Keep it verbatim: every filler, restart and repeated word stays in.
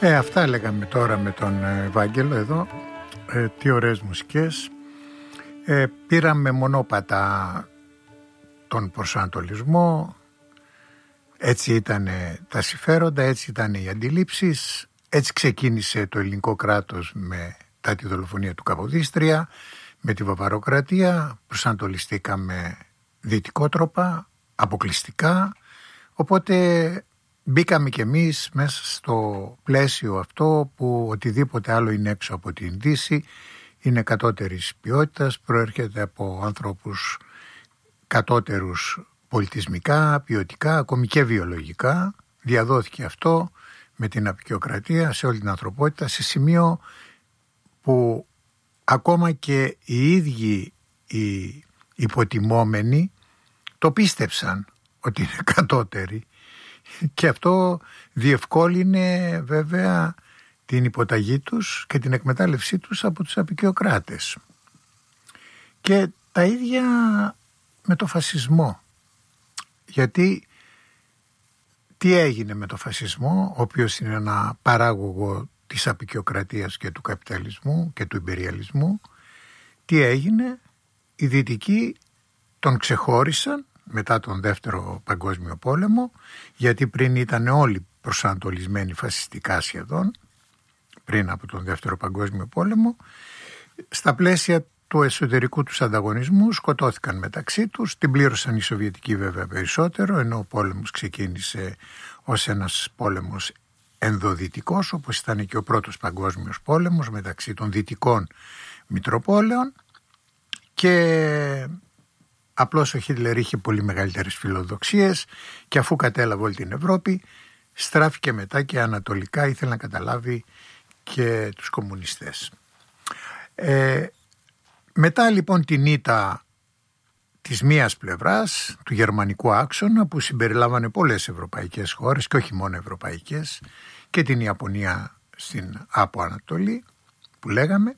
Ε, αυτά λέγαμε τώρα με τον Ευάγγελο εδώ. Ε, τι ωραίες μουσικές. Ε, πήραμε μονόπατα τον προσανατολισμό. Έτσι ήταν τα συμφέροντα, έτσι ήταν οι αντιλήψεις. Έτσι ξεκίνησε το ελληνικό κράτος μετά τη δολοφονία του Καποδίστρια, με τη βαβαροκρατία. Προσανατολιστήκαμε δυτικότροπα, αποκλειστικά. Οπότε μπήκαμε κι εμείς μέσα στο πλαίσιο αυτό που οτιδήποτε άλλο είναι έξω από την Δύση είναι κατώτερης ποιότητας, προέρχεται από ανθρώπους κατώτερους πολιτισμικά, ποιοτικά, ακόμη και βιολογικά. Διαδόθηκε αυτό με την αποικιοκρατία σε όλη την ανθρωπότητα, σε σημείο που ακόμα και οι ίδιοι οι υποτιμόμενοι το πίστεψαν ότι είναι κατώτεροι. Και αυτό διευκόλυνε βέβαια την υποταγή τους και την εκμετάλλευσή τους από τους αποικιοκράτες. Και τα ίδια με το φασισμό. Γιατί τι έγινε με το φασισμό, ο οποίος είναι ένα παράγωγο της αποικιοκρατίας και του καπιταλισμού και του ιμπεριαλισμού. Τι έγινε, οι δυτικοί τον ξεχώρισαν μετά τον Δεύτερο Παγκόσμιο Πόλεμο, γιατί πριν ήταν όλοι προσανατολισμένοι φασιστικά σχεδόν, πριν από τον Δεύτερο Παγκόσμιο Πόλεμο. Στα πλαίσια του εσωτερικού τους ανταγωνισμού σκοτώθηκαν μεταξύ τους, την πλήρωσαν οι Σοβιετικοί βέβαια περισσότερο, ενώ ο πόλεμος ξεκίνησε ως ένας πόλεμος ενδοδυτικός, όπως ήταν και ο πρώτος παγκόσμιος πόλεμος μεταξύ των δυτικών μητροπόλεων, και απλώς ο Χίτλερ είχε πολύ μεγαλύτερες φιλοδοξίες και αφού κατέλαβε όλη την Ευρώπη στράφηκε μετά και ανατολικά, ήθελε να καταλάβει και τους κομμουνιστές. Ε, μετά λοιπόν την ήττα της μίας πλευράς του γερμανικού άξονα, που συμπεριλάμβανε πολλές ευρωπαϊκές χώρες και όχι μόνο ευρωπαϊκές, και την Ιαπωνία στην Άπο Ανατολή που λέγαμε,